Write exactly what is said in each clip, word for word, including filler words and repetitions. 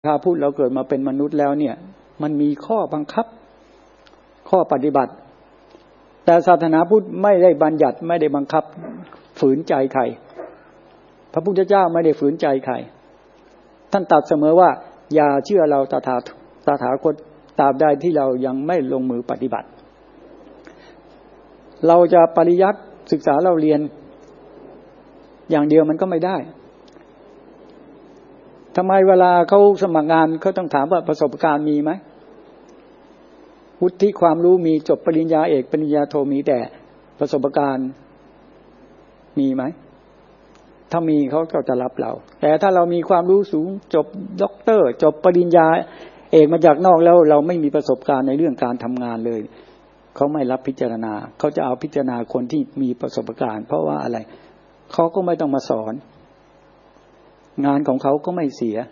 ถ้าพูดเราเกิดมาเป็นมนุษย์แล้วเนี่ยมันมีข้อบังคับข้อปฏิบัติแต่ศาสนาพุทธไม่ได้บัญญัติไม่ได้บังคับฝืนใจใครพระพุทธเจ้าไม่ได้ฝืนใจใครท่านตรัสเสมอว่าอย่าเชื่อเราตถาตถาคตตราบใดที่เรายังไม่ลงมือปฏิบัติเราจะปริยัติศึกษาเราเรียนอย่างเดียวมันก็ไม่ได้ทำไมเวลาเขาสมัครงานเขาต้องถามว่าประสบการณ์มีไหมวุฒิความรู้มีจบปริญญาเอกปริญญาโทมีแต่ประสบการณ์มีไหมถ้ามีเขาก็จะรับเราแต่ถ้าเรามีความรู้สูงจบด็อกเตอร์จบปริญญาเอกมาจากนอกแล้วเราไม่มีประสบการณ์ในเรื่องการทำงานเลยเขาไม่รับพิจารณาเขาจะเอาพิจารณาคนที่มีประสบการณ์เพราะว่าอะไรเขาก็ไม่ต้องมาสอนงานของเขาก็ไม่เสีย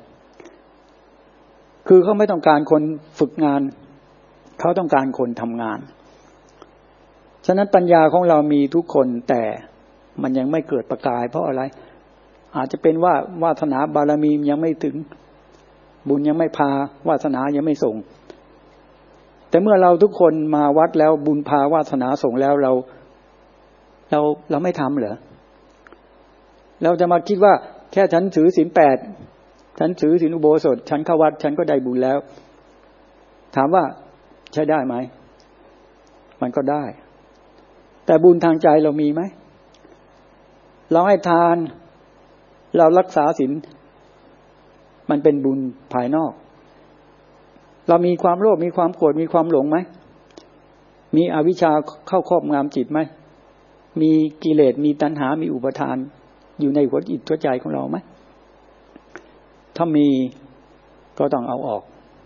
คือเขาไม่ต้องการคนฝึกงานเขาต้องการคนทำงานฉะนั้นปัญญาของเรามีทุกคนแต่มันยังไม่เกิดประกายเพราะอะไรอาจจะเป็นว่าวาสนาบารมียังไม่ถึงบุญยังไม่พาวาสนายังไม่ส่งแต่เมื่อเราทุกคนมาวัดแล้วบุญพาวาสนาส่งแล้วเราเราเราไม่ทำเหรอเราจะมาคิดว่าแค่ฉันถือศีลแปดฉันถือศีลอุโบสถฉันเข้าวัดฉันก็ได้บุญแล้วถามว่าใช้ได้ไหมมันก็ได้แต่บุญทางใจเรามีไหมเราให้ทานเรารักษาศีลมันเป็นบุญภายนอกเรามีความโลภมีความโกรธมีความหลงไหมมีอวิชชาเข้าครอบงำจิตไหมมีกิเลสมีตัณหามีอุปทานอยู่ในหัวจิตหัวใจของเราไหมถ้ามีก็ต้องเอาออก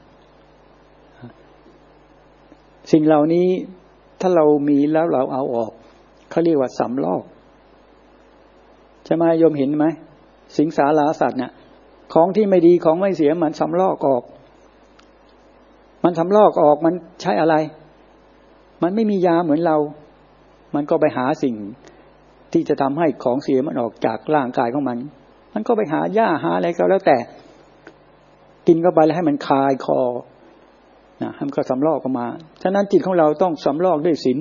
สิ่งเหล่านี้ถ้าเรามีแล้วเราเอาออกเขาเรียกว่าสำลอกใช่ไหมโยมเห็นไหมสิงสาราสัตว์เนี่ยของที่ไม่ดีของไม่เสียมันสำลอกออกมันสำลอกออกมันใช้อะไรมันไม่มียาเหมือนเรามันก็ไปหาสิ่งที่จะทำให้ของเสียมันออกจากร่างกายของมันมันก็ไปหาหญ้าหาอะไรก็แล้วแต่กินเข้าไปแล้วให้มันคายคอนะให้มันก็สำลอกออกมาฉะนั้นจิตของเราต้องสำลอกด้วยศีล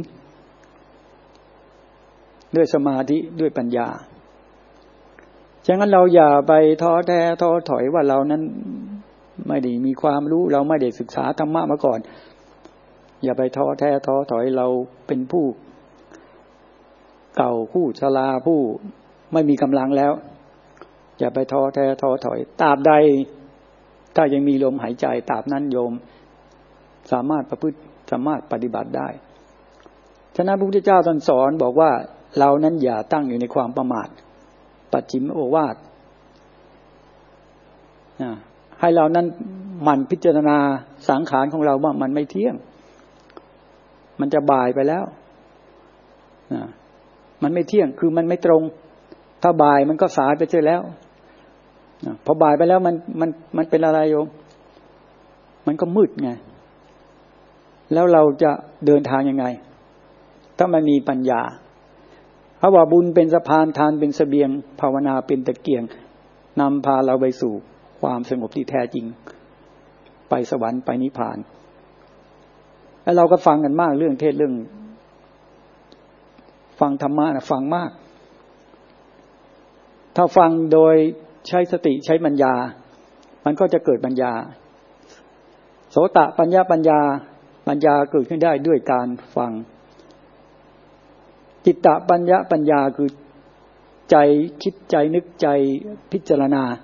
ด้วยสมาธิด้วยปัญญาฉะนั้นเราอย่าไปท้อแท้ท้อถอยว่าเรานั้นไม่ได้มีความรู้เราไม่ได้ศึกษาธรรมะมาก่อนอย่าไปท้อแท้ท้อถอยเราเป็นผู้เก่าผู้ชราผู้ไม่มีกำลังแล้วอย่าไปท้อแท้ท้อถอยตราบใดถ้ายังมีลมหายใจตราบนั้นโยมสามารถประพฤติสามารถปฏิบัติได้ฉะนั้นพระพุทธเจ้าท่านสอนบอกว่าเรานั้นอย่าตั้งอยู่ในความประมาทปัจฉิมโอวาทให้เรานั้นหมั่นพิจารณาสังขารของเราว่ามันไม่เที่ยงมันจะบ่ายไปแล้วมันไม่เที่ยงคือมันไม่ตรงถ้าบ่ายมันก็สายไปเสียแล้วพอบ่ายไปแล้วมันมันมันเป็นอะไรโยมมันก็มืดไงแล้วเราจะเดินทางยังไงถ้ามันมีปัญญาเพราะว่าบุญเป็นสะพานทานเป็นเสบียงภาวนาเป็นตะเกียงนำพาเราไปสู่ความสงบที่แท้จริงไปสวรรค์ไปนิพพานแล้วเราก็ฟังกันมากเรื่องเทศเรื่องฟังธรรมะนะฟังมากถ้าฟังโดยใช้สติใช้ปัญญามันก็จะเกิดปัญญาโสตปัญญาปัญญาปัญญาเกิดขึ้นได้ด้วยการฟังจิตตปัญญาปัญญาคือใจคิดใจนึกใจพิจารณา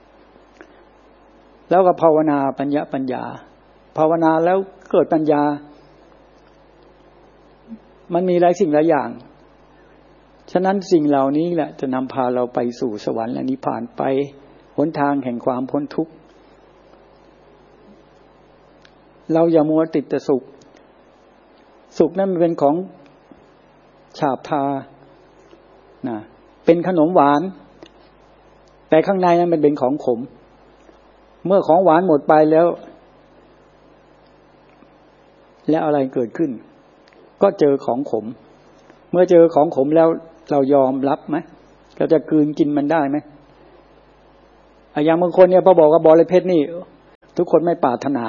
แล้วก็ภาวนาปัญญาปัญญาภาวนาแล้วเกิดปัญญามันมีหลายสิ่งหลายอย่างฉะนั้นสิ่งเหล่านี้แหละจะนำพาเราไปสู่สวรรค์และนิพพานไปหนทางแห่งความพ้นทุกข์เราอย่ามัวติดแต่สุขสุขนั้นมันเป็นของฉาบทานะเป็นขนมหวานแต่ข้างในนั้นมันเป็นของขมเมื่อของหวานหมดไปแล้วแล้วอะไรเกิดขึ้นก็เจอของขมเมื่อเจอของขมแล้วเรายอมรับไหมเราจะกลืนกินมันได้ไหมอย่างบางคนเนี่ยพอบอกกับบอระเพ็ดนี่ทุกคนไม่ปรารถนา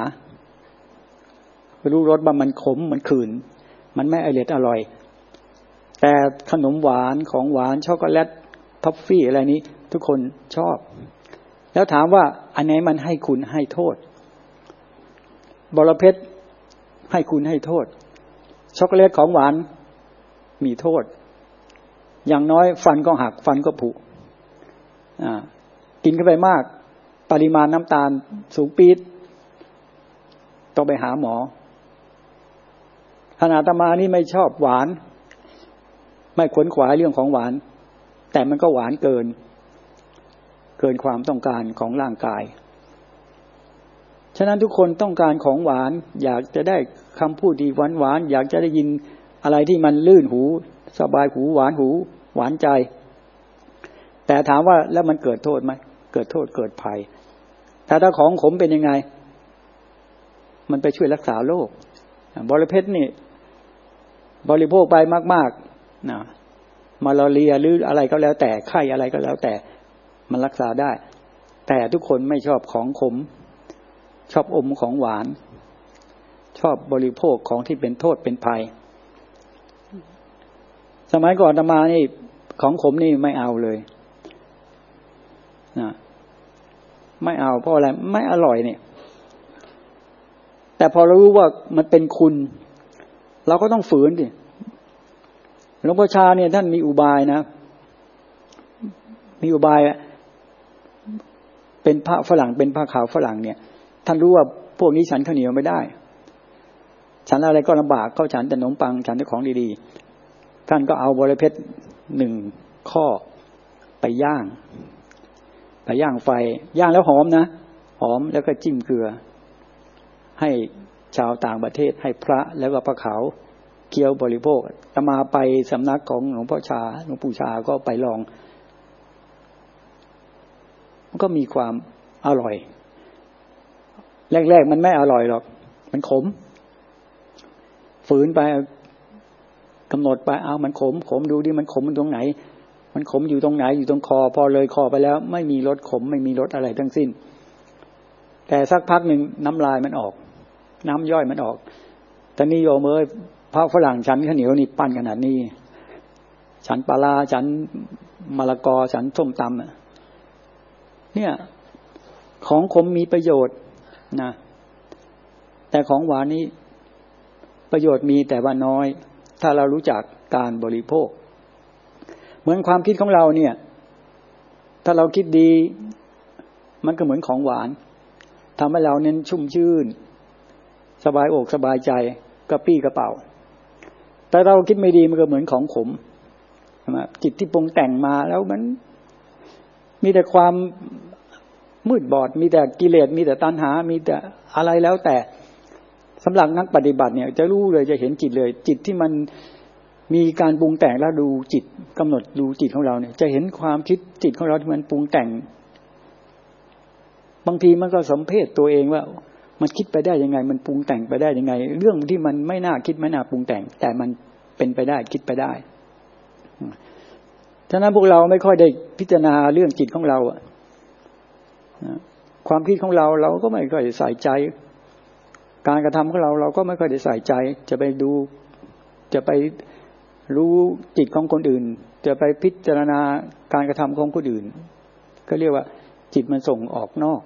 รู้รสว่ามันขมมันขื่นมันไม่อร่อยอร่อยแต่ขนมหวานของหวานช็อกโกแลตท็อฟฟี่อะไรนี้ทุกคนชอบแล้วถามว่าอันไหนมันให้คุณให้โทษบรเพชรให้คุณให้โทษช็อกโกแลตของหวานมีโทษอย่างน้อยฟันก็หักฟันก็ผุอ่ากินเข้าไปมากปริมาณน้ำตาลสูงปี๊ดต้องไปหาหมอขณะอาตมานี่ไม่ชอบหวานไม่ขวนขวายเรื่องของหวานแต่มันก็หวานเกินเกินความต้องการของร่างกายฉะนั้นทุกคนต้องการของหวานอยากจะได้คำพูดดีหวานหวานอยากจะได้ยินอะไรที่มันลื่นหูสบายหูหวานหูหวานใจแต่ถามว่าแล้วมันเกิดโทษไหมเกิดโทษเกิดภัยแต่ถ้าของขมเป็นยังไงมันไปช่วยรักษาโรคบริเพชรนี่บริโภคไปมากๆนะมาลาเรียหรืออะไรก็แล้วแต่ไข้อะไรก็แล้วแต่มันรักษาได้แต่ทุกคนไม่ชอบของขมชอบอมของหวานชอบบริโภคของที่เป็นโทษเป็นภัยสมัยก่อนอาตมานี่ของขมนี่ไม่เอาเลยนะไม่เอาเพราะอะไรไม่อร่อยเนี่ยแต่พอเรารู้ว่ามันเป็นคุณเราก็ต้องฝืนดิหลวงพ่อชาเนี่ยท่านมีอุบายนะมีอุบายเป็นพระฝรั่งเป็นพระขาวฝรั่งเนี่ยท่านรู้ว่าพวกนี้ฉันข้าวเหนียวไม่ได้ฉันอะไรก็ลำบากเขาฉันแต่ขนมปังฉันแต่ของดีๆท่านก็เอาบริเพชรหนึ่งข้อไปย่างไปย่างไฟย่างแล้วหอมนะหอมแล้วก็จิ้มเกลือให้ชาวต่างประเทศให้พระแล้วก็พระขาวเคี้ยวบริโภคอาตมาไปสำนักของหลวงพ่อชาหลวงปู่ชาก็ไปลองมันก็มีความอร่อยแรกๆมันไม่อร่อยหรอกมันขมฝืนไปกำหนดไปเอามันขมขมดูดิมันขมมันตรงไหนมันขมอยู่ตรงไหนอยู่ตรงคอพอเลยคอไปแล้วไม่มีรสขมไม่มีรสอะไรทั้งสิ้นแต่สักพักหนึ่งน้ำลายมันออกน้ำย่อยมันออกแต่นี่โยมเอ้ยพระฝรั่งฉันข้าวเหนียวนี่ปั้นขนาดนี้ฉันปลาฉันมะละกอฉันส้มตำเนี่ยของขมมีประโยชน์นะแต่ของหวานนี้ประโยชน์มีแต่ว่าน้อยถ้าเรารู้จักการบริโภคเหมือนความคิดของเราเนี่ยถ้าเราคิดดีมันก็เหมือนของหวานทำให้เราเน้นชุ่มชื่นสบายอกสบายใจกระปี้กระเป๋าแต่เราคิดไม่ดีมันก็เหมือนของขมใช่ไหมจิตที่ปรุงแต่งมาแล้วมันมีแต่ความมืดบอดมีแต่กิเลสมีแต่ตัณหามีแต่อะไรแล้วแต่สำหรับนักปฏิบัติเนี่ยจะรู้เลยจะเห็นจิตเลยจิตที่มันมีการปรุงแต่งแล้วดูจิตกำหนดดูจิตของเราเนี่ยจะเห็นความคิดจิตของเราที่มันปรุงแต่งบางทีมันก็สมเพศตัวเองว่ามันคิดไปได้ยังไงมันปรุงแต่งไปได้ยังไงเรื่องที่มันไม่น่าคิดไม่น่าปรุงแต่งแต่มันเป็นไปได้คิดไปได้ฉะนั้นพวกเราไม่ค่อยได้พิจารณาเรื่องจิตของเราอะความคิดของเราเราก็ไม่ค่อยใส่ใจการกระทำของเราเราก็ไม่ค่อยได้ใส่ใจจะไปดูจะไปรู้จิตของคนอื่นจะไปพิจารณาการกระทำของคนอื่นก็เรียกว่าจิตมันส่งออกนอก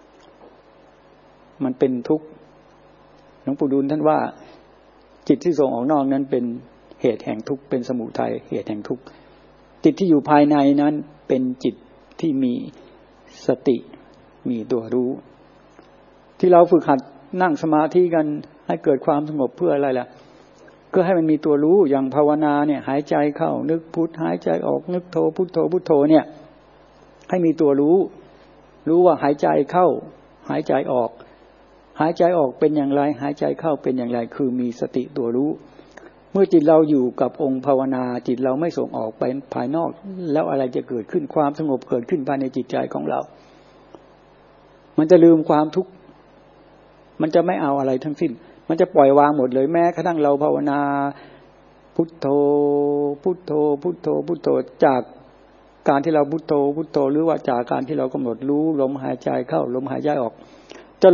มันเป็นทุกข์หลวงปู่ดูลท่านว่าจิตที่ส่งออกนอกนั้นเป็นเหตุแห่งทุกข์เป็นสมุทัยเหตุแห่งทุกข์จิตที่อยู่ภายในนั้นเป็นจิตที่มีสติมีตัวรู้ที่เราฝึกหัดนั่งสมาธิกันให้เกิดความสงบเพื่ออะไรล่ะก็ให้มันมีตัวรู้อย่างภาวนาเนี่ยหายใจเข้านึกพุทหายใจออกนึกโทพุทโธพุทโธเนี่ยให้มีตัวรู้รู้ว่าหายใจเข้าหายใจออกหายใจออกเป็นอย่างไรหายใจเข้าเป็นอย่างไรคือมีสติตัวรู้เมื่อจิตเราอยู่กับองค์ภาวนาจิตเราไม่ส่งออกไปภายนอกแล้วอะไรจะเกิดขึ้นความสงบเกิดขึ้นภายในจิตใจของเรามันจะลืมความทุกข์มันจะไม่เอาอะไรทั้งสิ้นมันจะปล่อยวางหมดเลยแม้กระทั่งเราภาวนาพุทโธพุทโธพุทโธพุทโธจากการที่เราพุทโธพุทโธหรือว่าจากการที่เรากำหนดรู้ลมหายใจเข้าลมหายใจออก